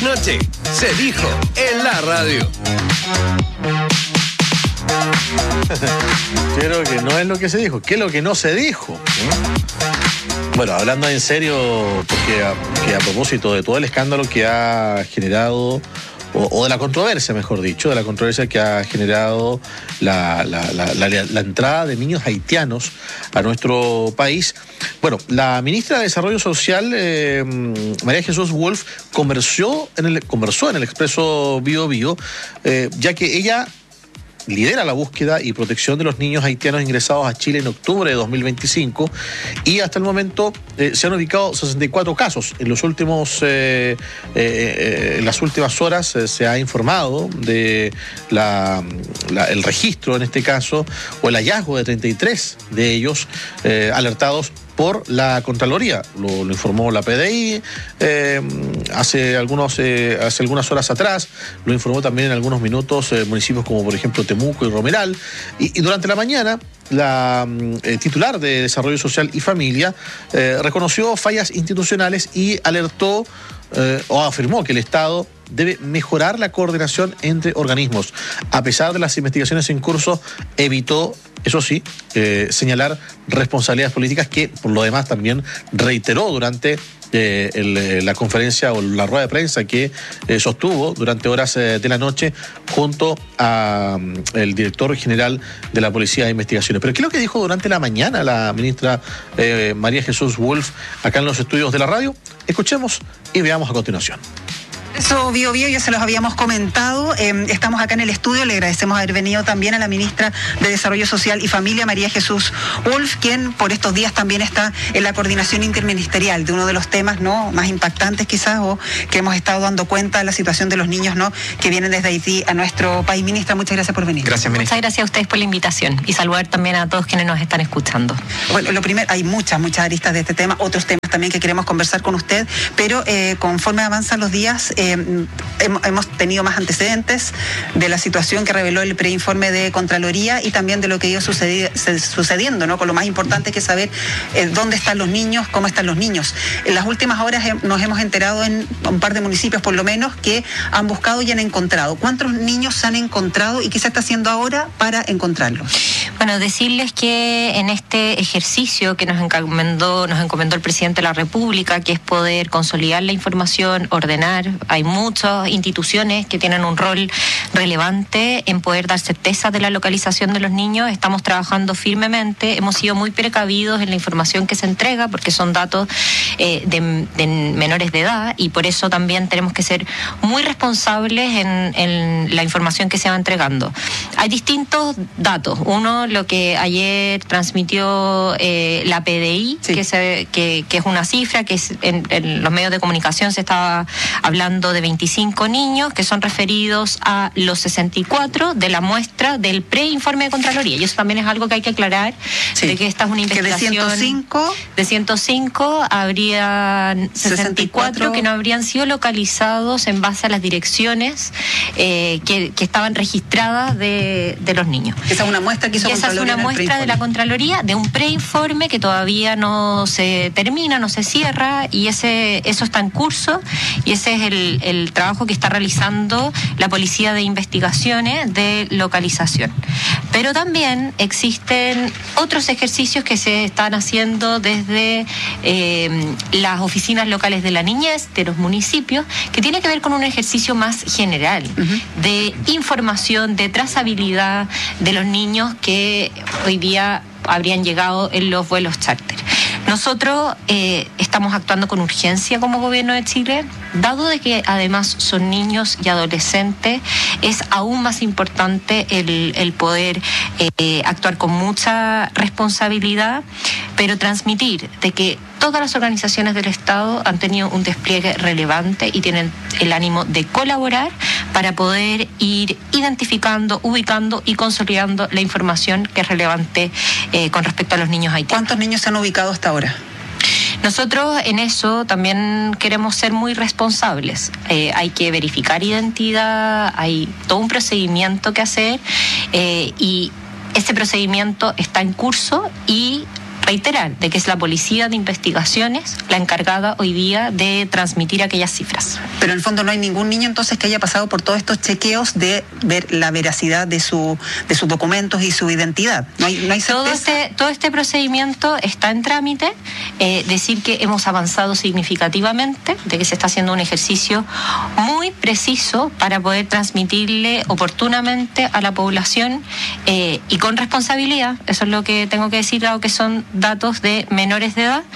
Noche se dijo en la radio. Creo que no es lo que se dijo, ¿qué es lo que no se dijo? Bueno, hablando en serio, porque a propósito de todo el escándalo que ha generado, o de la controversia, mejor dicho, de la controversia que ha generado la entrada de niños haitianos a nuestro país. Bueno, la ministra de Desarrollo Social, María Jesús Wolf, conversó en el Expreso Bío Bío, ya que ella lidera la búsqueda y protección de los niños haitianos ingresados a Chile en octubre de 2025 y hasta el momento se han ubicado 64 casos. En las últimas horas se ha informado de el registro, en este caso, o el hallazgo de 33 de ellos alertados por la Contraloría. Lo informó la PDI hace algunas horas atrás, lo informó también en algunos minutos municipios como por ejemplo Temuco y Romeral, y durante la mañana la titular de Desarrollo Social y Familia reconoció fallas institucionales y alertó o afirmó que el Estado debe mejorar la coordinación entre organismos. A pesar de las investigaciones en curso, evitó, eso sí, señalar responsabilidades políticas que, por lo demás, también reiteró durante la conferencia o la rueda de prensa que sostuvo durante horas de la noche junto al director general de la Policía de Investigaciones. Pero ¿qué es lo que dijo durante la mañana la ministra María Jesús Wolf acá en los estudios de la radio? Escuchemos y veamos a continuación. Eso, Bío Bío, ya se los habíamos comentado. Estamos acá en el estudio. Le agradecemos haber venido también a la ministra de Desarrollo Social y Familia, María Jesús Wolf, quien por estos días también está en la coordinación interministerial de uno de los temas más impactantes quizás, o que hemos estado dando cuenta de la situación de los niños que vienen desde Haití a nuestro país. Ministra, muchas gracias por venir. Gracias, ministra. Muchas gracias a ustedes por la invitación y saludar también a todos quienes nos están escuchando. Bueno, lo primero, hay muchas aristas de este tema, otros temas también que queremos conversar con usted, pero conforme avanzan los días, hemos tenido más antecedentes de la situación que reveló el preinforme de Contraloría y también de lo que ha ido sucediendo, con lo más importante que es saber dónde están los niños, cómo están los niños. En las últimas horas nos hemos enterado en un par de municipios, por lo menos, que han buscado y han encontrado. ¿Cuántos niños se han encontrado y qué se está haciendo ahora para encontrarlos? Bueno, decirles que en este ejercicio que nos encomendó el presidente de la República, que es poder consolidar la información, ordenar, hay muchas instituciones que tienen un rol relevante en poder dar certeza de la localización de los niños. Estamos trabajando firmemente, hemos sido muy precavidos en la información que se entrega porque son datos de menores de edad y por eso también tenemos que ser muy responsables en la información que se va entregando. Hay distintos datos. Uno, lo que ayer transmitió la PDI, sí, que es una cifra que en los medios de comunicación se estaba hablando de 25 niños que son referidos a los 64 de la muestra del preinforme de Contraloría. Y eso también es algo que hay que aclarar, sí, de que esta es una investigación. De 105 habrían 64 que no habrían sido localizados en base a las direcciones que estaban registradas de los niños. Esa es una muestra que hizo Contraloría. Esa es una muestra de la Contraloría de un preinforme que todavía no se termina, no se cierra, y eso está en curso, y ese es el trabajo que está realizando la Policía de Investigaciones de localización. Pero también existen otros ejercicios que se están haciendo desde las oficinas locales de la niñez, de los municipios, que tiene que ver con un ejercicio más general, de información, de trazabilidad de los niños que hoy día habrían llegado en los vuelos charter. Nosotros estamos actuando con urgencia como Gobierno de Chile, dado de que además son niños y adolescentes, es aún más importante el poder actuar con mucha responsabilidad, pero transmitir de que todas las organizaciones del Estado han tenido un despliegue relevante y tienen el ánimo de colaborar para poder ir identificando, ubicando y consolidando la información que es relevante con respecto a los niños haitianos. ¿Cuántos niños se han ubicado hasta ahora? Nosotros en eso también queremos ser muy responsables. Hay que verificar identidad, hay todo un procedimiento que hacer y ese procedimiento está en curso y reiterar de que es la Policía de Investigaciones la encargada hoy día de transmitir aquellas cifras. Pero en el fondo no hay ningún niño entonces que haya pasado por todos estos chequeos de ver la veracidad de sus documentos y su identidad. No hay certeza. Todo este procedimiento está en trámite. Decir que hemos avanzado significativamente, de que se está haciendo un ejercicio muy preciso para poder transmitirle oportunamente a la población y con responsabilidad. Eso es lo que tengo que decir, dado que son datos de menores de edad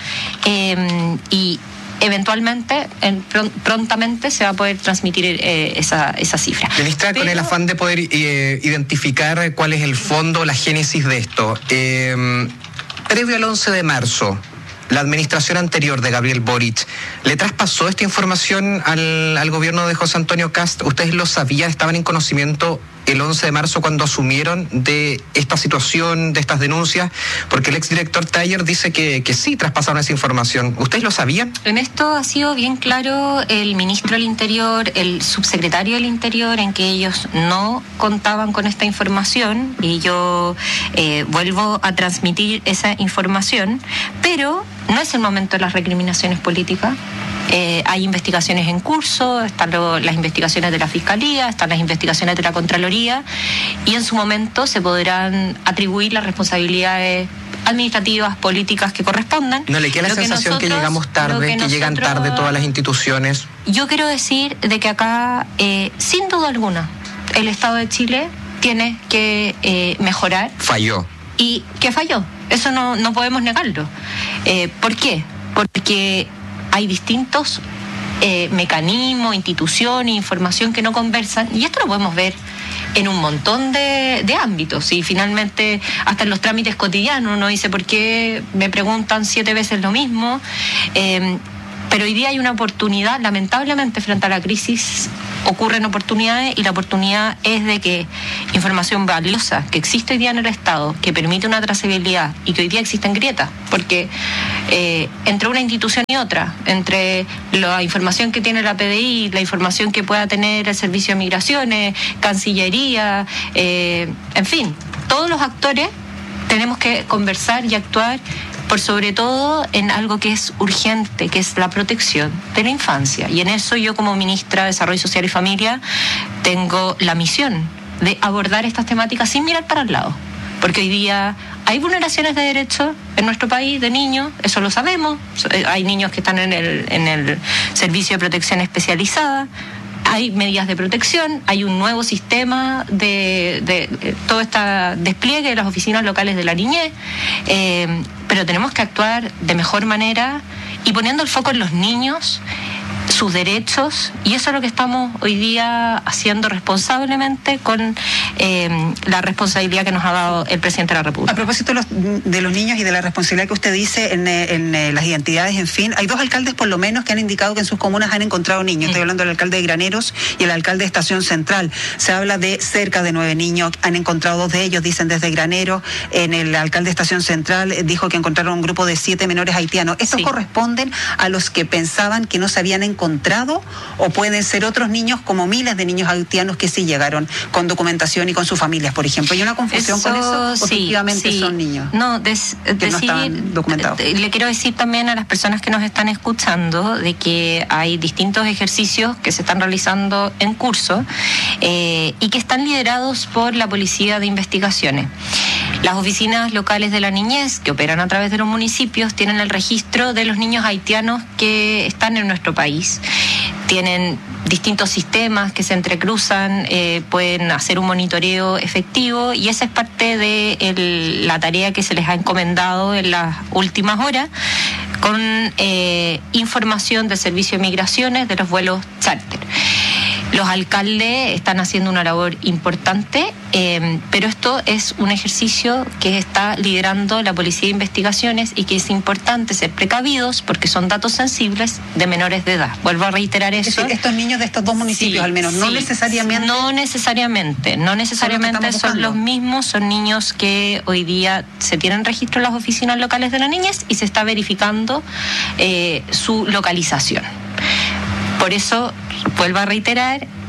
y eventualmente, prontamente se va a poder transmitir esa cifra. Ministra, con el afán de poder identificar cuál es el fondo, la génesis de esto, previo al 11 de marzo, la administración anterior de Gabriel Boric, ¿le traspasó esta información al gobierno de José Antonio Kast? ¿Ustedes lo sabían, estaban en conocimiento el 11 de marzo cuando asumieron de esta situación, de estas denuncias? Porque el exdirector Taller dice que sí traspasaron esa información. ¿Ustedes lo sabían? En esto ha sido bien claro el ministro del Interior, el subsecretario del Interior, en que ellos no contaban con esta información, y yo vuelvo a transmitir esa información, pero no es el momento de las recriminaciones políticas. Hay investigaciones en curso, están las investigaciones de la Fiscalía, están las investigaciones de la Contraloría, y en su momento se podrán atribuir las responsabilidades administrativas, políticas que correspondan. ¿No le queda la sensación que llegamos tarde, que llegan tarde todas las instituciones? Yo quiero decir de que acá, sin duda alguna, el Estado de Chile tiene que mejorar. Falló. Y que falló. Eso no podemos negarlo. ¿Por qué? Porque hay distintos mecanismos, instituciones, información que no conversan, y esto lo podemos ver en un montón de ámbitos. Y finalmente, hasta en los trámites cotidianos, uno dice, ¿por qué me preguntan 7 veces lo mismo? Pero hoy día hay una oportunidad, lamentablemente, frente a la crisis ocurren oportunidades, y la oportunidad es de que información valiosa que existe hoy día en el Estado, que permite una trazabilidad, y que hoy día existen grietas, porque entre una institución y otra, entre la información que tiene la PDI, la información que pueda tener el Servicio de Migraciones, Cancillería, en fin, todos los actores tenemos que conversar y actuar por sobre todo en algo que es urgente, que es la protección de la infancia. Y en eso yo, como ministra de Desarrollo Social y Familia, tengo la misión de abordar estas temáticas sin mirar para el lado. Porque hoy día hay vulneraciones de derechos en nuestro país de niños, eso lo sabemos. Hay niños que están en el Servicio de Protección Especializada. Hay medidas de protección, hay un nuevo sistema de todo este despliegue de las oficinas locales de la niñez, pero tenemos que actuar de mejor manera y poniendo el foco en los niños, sus derechos, y eso es lo que estamos hoy día haciendo responsablemente con la responsabilidad que nos ha dado el presidente de la República. A propósito de los niños y de la responsabilidad que usted dice en las identidades, en fin, hay 2 alcaldes por lo menos que han indicado que en sus comunas han encontrado niños. Estoy hablando del alcalde de Graneros y el alcalde de Estación Central. Se habla de cerca de 9 niños, han encontrado 2 de ellos, dicen desde Graneros. En el alcalde de Estación Central dijo que encontraron un grupo de 7 menores haitianos. ¿Estos corresponden a los que pensaban que no se habían encontrado, o pueden ser otros niños, como miles de niños haitianos que sí llegaron con documentación y con sus familias, por ejemplo? ¿Hay una confusión con eso? Efectivamente son niños. No, que no estaban documentados. Le quiero decir también a las personas que nos están escuchando de que hay distintos ejercicios que se están realizando en curso y que están liderados por la Policía de Investigaciones. Las oficinas locales de la niñez, que operan a través de los municipios, tienen el registro de los niños haitianos que están en nuestro país. Tienen distintos sistemas que se entrecruzan, pueden hacer un monitoreo efectivo, y esa es parte de la tarea que se les ha encomendado en las últimas horas, con información del Servicio de Migraciones de los vuelos charter. Los alcaldes están haciendo una labor importante, pero esto es un ejercicio que está liderando la Policía de Investigaciones, y que es importante ser precavidos porque son datos sensibles de menores de edad. Vuelvo a reiterar eso. Es decir, estos niños de estos 2 municipios, al menos, no necesariamente. No necesariamente son los mismos, son niños que hoy día se tienen registro en las oficinas locales de la niñez y se está verificando su localización. Por eso, vuelvo a reiterar,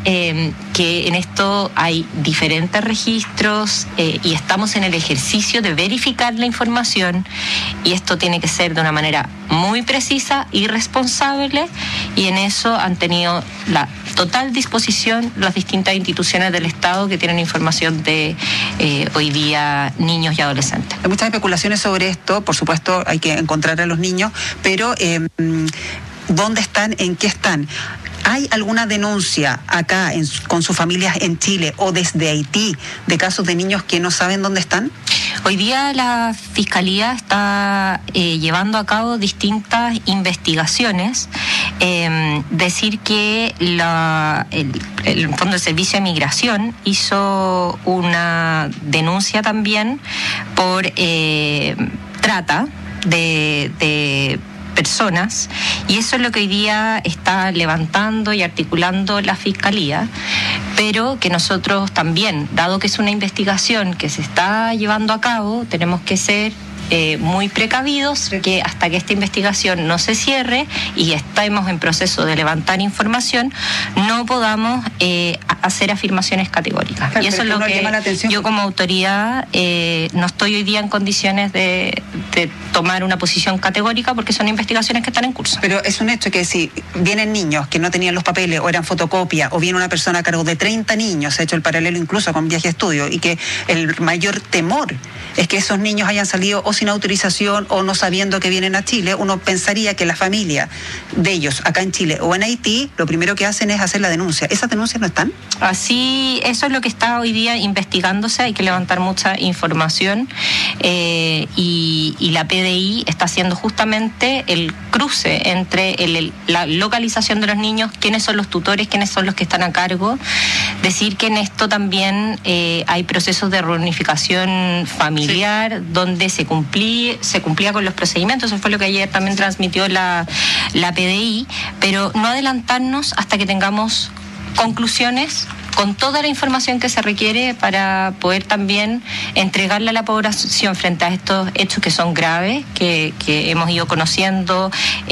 que en esto hay diferentes registros y estamos en el ejercicio de verificar la información, y esto tiene que ser de una manera muy precisa y responsable, y en eso han tenido la total disposición las distintas instituciones del Estado que tienen información de hoy día niños y adolescentes. Hay muchas especulaciones sobre esto, por supuesto hay que encontrar a los niños, pero ¿dónde están? ¿En qué están? ¿Hay alguna denuncia acá con sus familias en Chile o desde Haití de casos de niños que no saben dónde están? Hoy día la Fiscalía está llevando a cabo distintas investigaciones. Decir que el Fondo de Servicio de Migración hizo una denuncia también por trata de personas, y eso es lo que hoy día está levantando y articulando la Fiscalía, pero que nosotros también, dado que es una investigación que se está llevando a cabo, tenemos que ser muy precavidos, que hasta que esta investigación no se cierre y estemos en proceso de levantar información, no podamos hacer afirmaciones categóricas. Claro, y eso es lo que yo como autoridad no estoy hoy día en condiciones de tomar una posición categórica, porque son investigaciones que están en curso. Pero es un hecho que si vienen niños que no tenían los papeles o eran fotocopia, o viene una persona a cargo de 30 niños, se ha hecho el paralelo incluso con Viaje a Estudio, y que el mayor temor es que esos niños hayan salido o sin autorización o no sabiendo que vienen a Chile, uno pensaría que la familia de ellos acá en Chile o en Haití, lo primero que hacen es hacer la denuncia. ¿Esas denuncias no están? Así, eso es lo que está hoy día investigándose. Hay que levantar mucha información y la PDI está haciendo justamente el cruce entre la localización de los niños, quiénes son los tutores, quiénes son los que están a cargo. Decir que en esto también hay procesos de reunificación familiar, sí, donde se cumplía con los procedimientos. Eso fue lo que ayer también transmitió la PDI, pero no adelantarnos hasta que tengamos conclusiones con toda la información que se requiere para poder también entregarle a la población frente a estos hechos que son graves, que hemos ido conociendo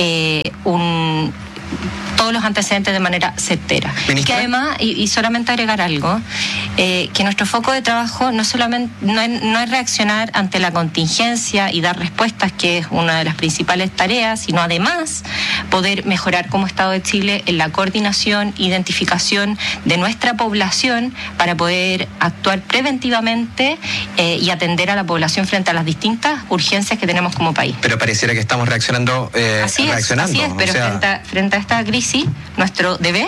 todos los antecedentes de manera certera. ¿Ministra? Y que además, y solamente agregar algo, que nuestro foco de trabajo no es reaccionar ante la contingencia y dar respuestas, que es una de las principales tareas, sino además poder mejorar como Estado de Chile en la coordinación, identificación de nuestra población para poder actuar preventivamente y atender a la población frente a las distintas urgencias que tenemos como país. Pero pareciera que estamos reaccionando. Así es, pero frente a esta crisis, nuestro deber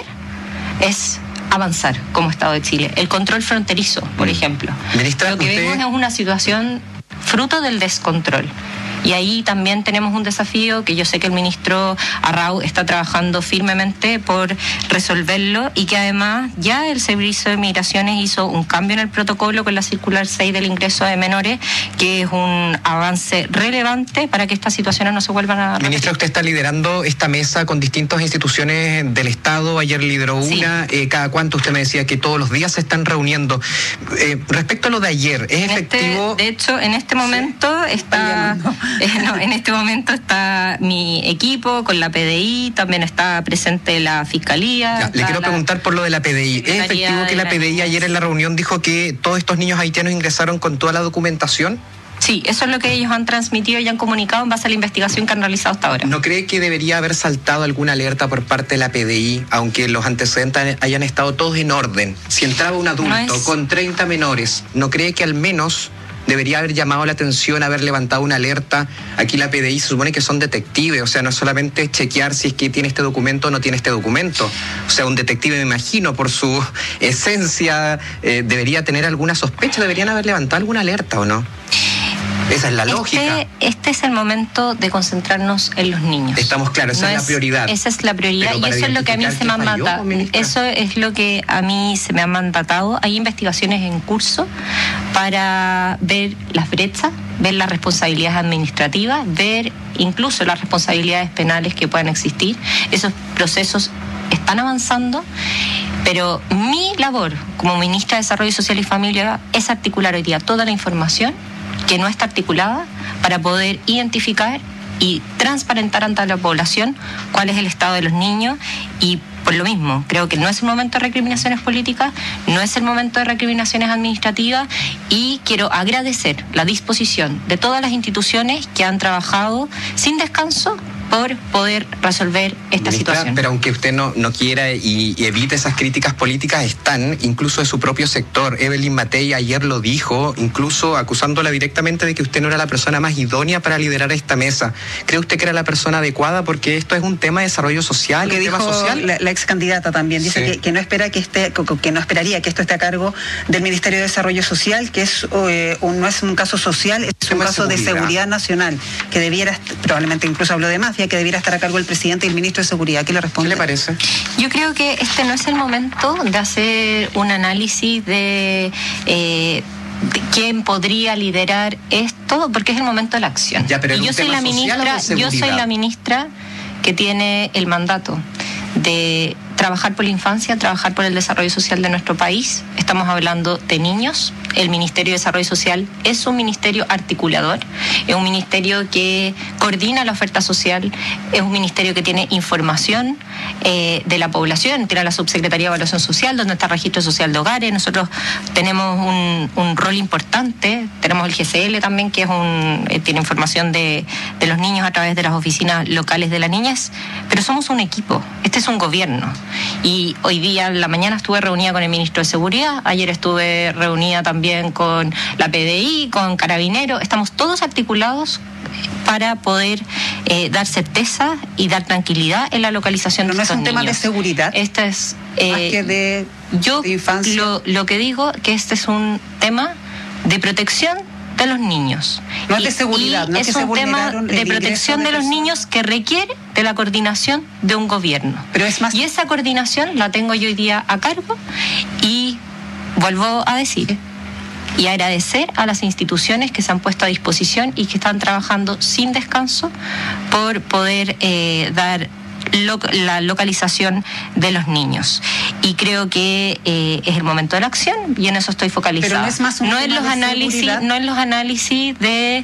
es avanzar como Estado de Chile. El control fronterizo, por ejemplo. Ministra, lo que vemos es una situación fruto del descontrol. Y ahí también tenemos un desafío que yo sé que el ministro Arrau está trabajando firmemente por resolverlo, y que además ya el Servicio de Migraciones hizo un cambio en el protocolo con la circular 6 del ingreso de menores, que es un avance relevante para que estas situaciones no se vuelvan a repetir. Ministra, usted está liderando esta mesa con distintas instituciones del Estado. Ayer lideró una. Sí. ¿Cada cuánto? Usted me decía que todos los días se están reuniendo. Respecto a lo de ayer, ¿es efectivo? De hecho, en este momento está... en este momento está mi equipo con la PDI, también está presente la Fiscalía. Le quiero preguntar por lo de la PDI. ¿Es efectivo que la PDI ayer en la reunión dijo que todos estos niños haitianos ingresaron con toda la documentación? Sí, eso es lo que ellos han transmitido y han comunicado en base a la investigación que han realizado hasta ahora. ¿No cree que debería haber saltado alguna alerta por parte de la PDI, aunque los antecedentes hayan estado todos en orden? Si entraba un adulto con 30 menores, ¿no cree que al menos debería haber llamado la atención, haber levantado una alerta? Aquí la PDI se supone que son detectives, o sea, no es solamente chequear si es que tiene este documento o no tiene este documento. O sea, un detective, me imagino, por su esencia, debería tener alguna sospecha, deberían haber levantado alguna alerta, ¿o no? Esa es la lógica. Este es el momento de concentrarnos en los niños. Estamos claros, esa es la prioridad. Esa es la prioridad, y eso es lo que a mí se me ha mandatado. Eso es lo que a mí se me ha mandatado. Hay investigaciones en curso para ver las brechas, ver las responsabilidades administrativas, ver incluso las responsabilidades penales que puedan existir. Esos procesos están avanzando, pero mi labor como ministra de Desarrollo Social y Familia es articular hoy día toda la información que no está articulada para poder identificar y transparentar ante la población cuál es el estado de los niños, y por lo mismo. Creo que no es el momento de recriminaciones políticas, no es el momento de recriminaciones administrativas, y quiero agradecer la disposición de todas las instituciones que han trabajado sin descanso por poder resolver esta situación. Pero aunque usted no quiera y evite esas críticas políticas, están incluso de su propio sector. Evelyn Matei ayer lo dijo, incluso acusándola directamente de que usted no era la persona más idónea para liderar esta mesa. ¿Cree usted que era la persona adecuada? Porque esto es un tema de desarrollo social, que dijo social. La ex candidata también dice sí. que no espera que no esperaría que esto esté a cargo del Ministerio de Desarrollo Social, que es no es un caso social, es un caso de seguridad nacional, que debiera, probablemente incluso habló de mafia, que debiera estar a cargo el presidente y el ministro de Seguridad. ¿Qué le responde? ¿Qué le parece? Yo creo que este no es el momento de hacer un análisis de quién podría liderar esto, porque es el momento de la acción. Ya, pero y yo soy la ministra que tiene el mandato de trabajar por la infancia, trabajar por el desarrollo social de nuestro país. Estamos hablando de niños. El Ministerio de Desarrollo Social es un ministerio articulador, es un ministerio que coordina la oferta social, es un ministerio que tiene información de la población, tiene la Subsecretaría de Evaluación Social, donde está el Registro Social de Hogares. Nosotros tenemos un rol importante, tenemos el GCL también, que tiene información de los niños a través de las oficinas locales de la niñez, pero somos un equipo, este es un gobierno. Y hoy día, en la mañana, estuve reunida con el ministro de Seguridad, ayer estuve reunida también con la PDI, con Carabineros. Estamos todos articulados para poder dar certeza y dar tranquilidad en la localización de estos niños. ¿No es un tema de seguridad? Este es, más que de infancia. Lo que digo que este es un tema de protección de los niños. No es de seguridad, no es un tema de protección de los niños que requiere de la coordinación de un gobierno. Pero es más... Y esa coordinación la tengo yo hoy día a cargo, y vuelvo a decir y agradecer a las instituciones que se han puesto a disposición y que están trabajando sin descanso por poder dar la localización de los niños. Y creo que es el momento de la acción, y en eso estoy focalizada. Pero no es más un tema en los análisis de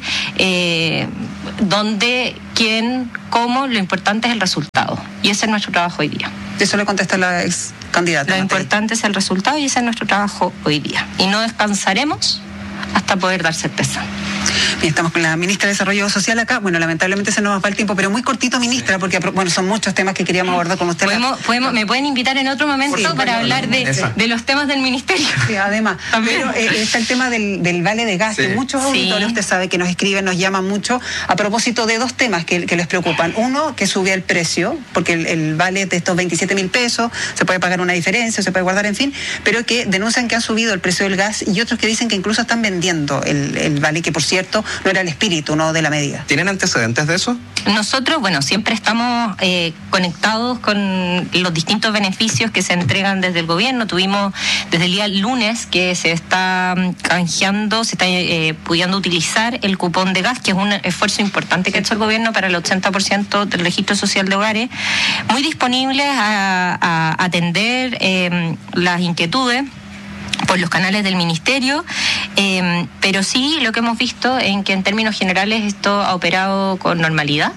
dónde, quién, cómo. Lo importante es el resultado, y ese es nuestro trabajo hoy día. Eso le contesta la ex candidata. Lo importante es el resultado, y ese es nuestro trabajo hoy día, y no descansaremos hasta poder dar certeza. Bien, estamos con la ministra de Desarrollo Social acá. Bueno, lamentablemente se nos va el tiempo, pero muy cortito, ministra, porque son muchos temas que queríamos abordar con usted. Me pueden invitar en otro momento para hablar de los temas del ministerio. Sí, además. Pero está el tema del vale de gas, que muchos auditores, usted sabe, que nos escriben, nos llaman mucho a propósito de dos temas que les preocupan. Uno, que sube el precio, porque el vale de estos 27.000 pesos, se puede pagar una diferencia, se puede guardar, en fin, pero que denuncian que ha subido el precio del gas, y otros que dicen que incluso están vendiendo el vale, que por cierto no era el espíritu, no de la medida. ¿Tienen antecedentes de eso? Nosotros, siempre estamos conectados con los distintos beneficios que se entregan desde el gobierno. Tuvimos desde el día lunes que se está canjeando, se está pudiendo utilizar el cupón de gas, que es un esfuerzo importante que ha hecho el gobierno para el 80% del registro social de hogares, muy disponibles a atender las inquietudes por los canales del ministerio, pero sí lo que hemos visto en que en términos generales esto ha operado con normalidad.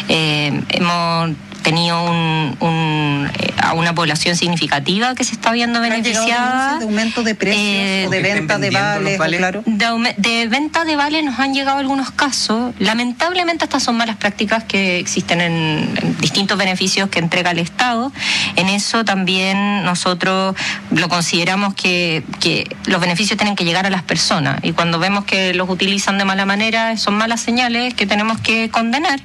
Hemos tenido a una población significativa que se está viendo beneficiada. ¿De aumento de precios o de venta de vales? Claro. De venta de vales nos han llegado algunos casos. Lamentablemente estas son malas prácticas que existen en distintos beneficios que entrega el Estado. En eso también nosotros lo consideramos que los beneficios tienen que llegar a las personas, y cuando vemos que los utilizan de mala manera son malas señales que tenemos que condenar,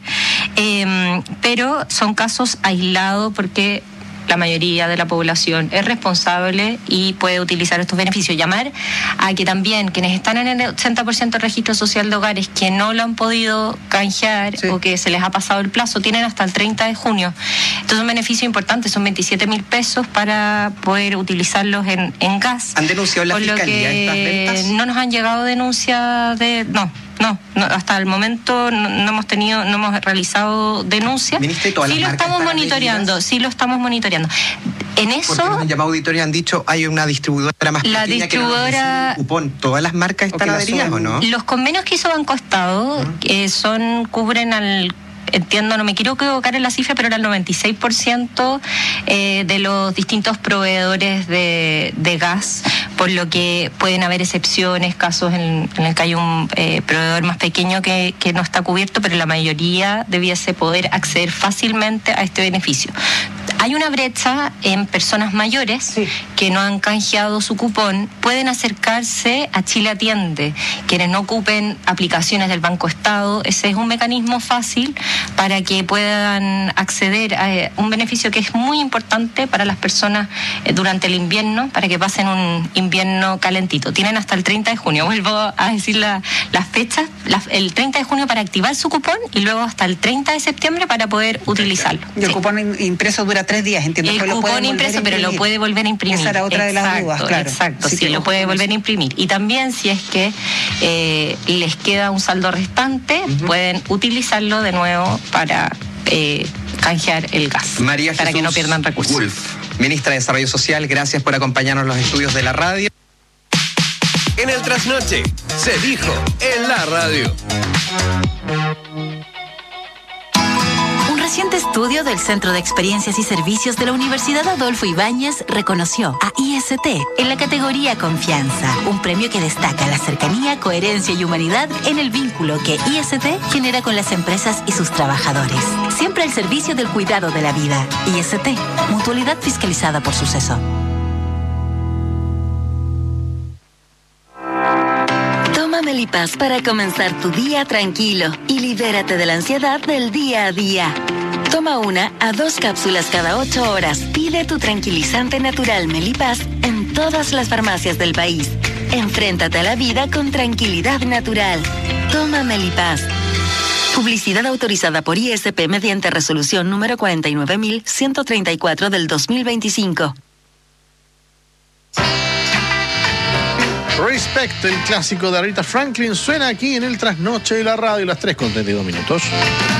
pero son casos aislados, porque la mayoría de la población es responsable y puede utilizar estos beneficios. Llamar a que también quienes están en el 80% del registro social de hogares, que no lo han podido canjear o que se les ha pasado el plazo, tienen hasta el 30 de junio. Entonces, un beneficio importante, son 27.000 pesos para poder utilizarlos en gas. ¿Han denunciado la fiscalía estas ventas? No nos han llegado denuncias No, hasta el momento no hemos realizado denuncias. Sí lo estamos monitoreando. En eso... Porque nos han llamado auditores y han dicho, hay una distribuidora más pequeña que no necesita un cupón. ¿Todas las marcas están adheridas o no? Los convenios que hizo Banco Estado cubren al entiendo, no me quiero equivocar en la cifra, pero era el 96% de los distintos proveedores de gas, por lo que pueden haber excepciones, casos en el que hay un proveedor más pequeño que no está cubierto, pero la mayoría debiese poder acceder fácilmente a este beneficio. Hay una brecha en personas mayores que no han canjeado su cupón, pueden acercarse a Chile Atiende, quienes no ocupen aplicaciones del Banco Estado. Ese es un mecanismo fácil para que puedan acceder a un beneficio que es muy importante para las personas durante el invierno, para que pasen un invierno calentito. Tienen hasta el 30 de junio, vuelvo a decir las fechas, el 30 de junio para activar su cupón y luego hasta el 30 de septiembre para poder utilizarlo. Y el cupón impreso dura 3 días, entiendo. El cupón impreso, pero lo puede volver a imprimir. Esa era otra de las dudas, claro. Exacto, sí, lo puede volver a imprimir. Y también si es que les queda un saldo restante, pueden utilizarlo de nuevo para canjear el gas. María para Jesús que no pierdan recursos. Wolf, ministra de Desarrollo Social, gracias por acompañarnos en los estudios de la radio. En el trasnoche, se dijo en la radio. Un reciente estudio del Centro de Experiencias y Servicios de la Universidad Adolfo Ibáñez reconoció a IST en la categoría Confianza, un premio que destaca la cercanía, coherencia y humanidad en el vínculo que IST genera con las empresas y sus trabajadores. Siempre al servicio del cuidado de la vida. IST, mutualidad fiscalizada por Suceso. Toma Melipaz para comenzar tu día tranquilo y libérate de la ansiedad del día a día. Toma 1 a 2 cápsulas cada 8 horas. Pide tu tranquilizante natural Melipaz en todas las farmacias del país. Enfréntate a la vida con tranquilidad natural. Toma Melipaz. Publicidad autorizada por ISP mediante resolución número 49.134 del 2025. Respect, el clásico de Aretha Franklin, suena aquí en el trasnoche de la radio, las 3:32.